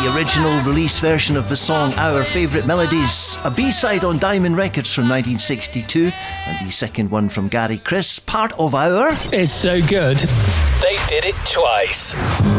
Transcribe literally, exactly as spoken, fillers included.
the original release version of the song Our Favourite Melodies, a B-side on Diamond Records from nineteen sixty-two, and the second one from Gary Criss, part of Our... It's so good, they did it twice.